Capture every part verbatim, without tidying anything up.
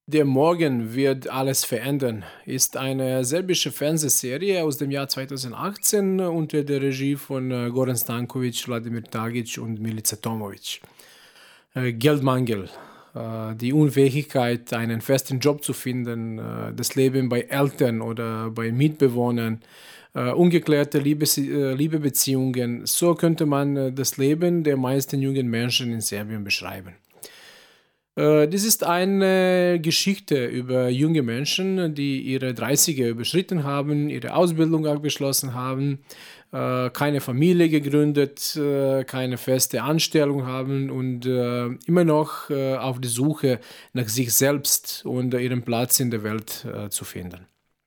Der Morgen wird alles verändern ist eine serbische Fernsehserie aus dem Jahr zweitausendachtzehn unter der Regie von äh, Goran Stanković, Vladimir Tagić und Milica Tomović. Äh, Geldmangel, äh, die Unfähigkeit, einen festen Job zu finden, äh, das Leben bei Eltern oder bei Mitbewohnern, äh, ungeklärte Liebes äh, Liebebeziehungen, so könnte man äh, das Leben der meisten jungen Menschen in Serbien beschreiben. Äh, dies ist eine Geschichte über junge Menschen, die ihre Dreißiger überschritten haben, ihre Ausbildung abgeschlossen haben, äh, keine Familie gegründet, äh, keine feste Anstellung haben und äh, immer noch äh, auf der Suche nach sich selbst und ihren Platz in der Welt äh, zu finden.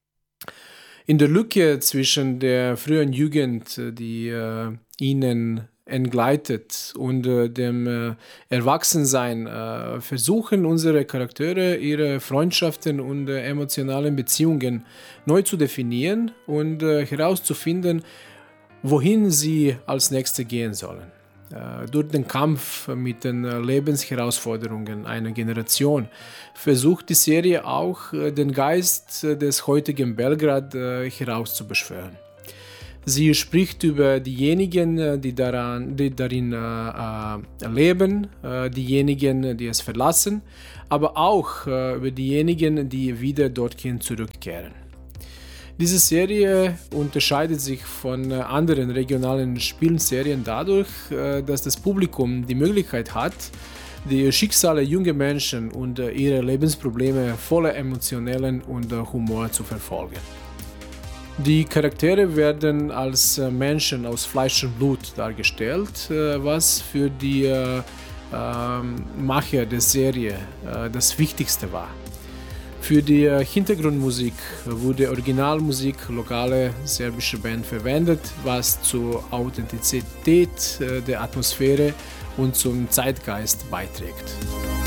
In der Lücke zwischen der frühen Jugend, die äh, ihnen entgleitet, und äh, dem äh, Erwachsensein äh, versuchen unsere Charaktere ihre Freundschaften und äh, emotionalen Beziehungen neu zu definieren und äh, herauszufinden, wohin sie als Nächste gehen sollen. Äh, durch den Kampf mit den äh, Lebensherausforderungen einer Generation versucht die Serie auch, äh, den Geist äh, des heutigen Belgrad äh, herauszubeschwören. Sie spricht über diejenigen, die, daran, die darin äh, leben, äh, diejenigen, die es verlassen, aber auch äh, über diejenigen, die wieder dorthin zurückkehren. Diese Serie unterscheidet sich von äh, anderen regionalen Spielserien dadurch, äh, dass das Publikum die Möglichkeit hat, die Schicksale junger Menschen und äh, ihre Lebensprobleme voller emotionellen und äh, Humor zu verfolgen. Die Charaktere werden als äh, Menschen aus Fleisch und Blut dargestellt, äh, was für die äh, äh, Macher der Serie äh, das Wichtigste war. Für die äh, Hintergrundmusik wurde Originalmusik lokale serbische Band verwendet, was zur Authentizität äh, der Atmosphäre und zum Zeitgeist beiträgt.